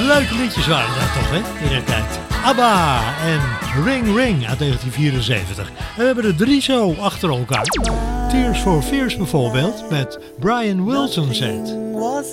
Leuke liedjes waren dat toch, hè, in de tijd. ABBA en Ring Ring uit 1974. En we hebben er 3 zo achter elkaar. Tears for Fears bijvoorbeeld, met Brian Wilson zet.